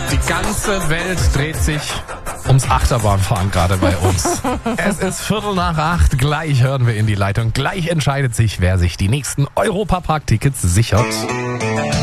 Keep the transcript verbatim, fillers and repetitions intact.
Die ganze Welt dreht sich ums Achterbahnfahren gerade bei uns. Es ist Viertel nach acht, gleich hören wir in die Leitung. Gleich entscheidet sich, wer sich die nächsten Europapark-Tickets sichert.